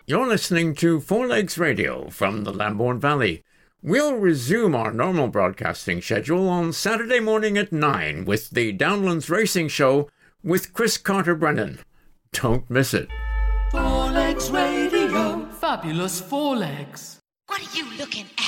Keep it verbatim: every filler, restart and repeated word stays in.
You're listening to Four Legs Radio from the Lambourne Valley. We'll resume our normal broadcasting schedule on Saturday morning at nine with the Downlands Racing Show with Chris Carter-Brennan. Don't miss it. Four Legs Radio. Fabulous Four Legs. What are you looking at?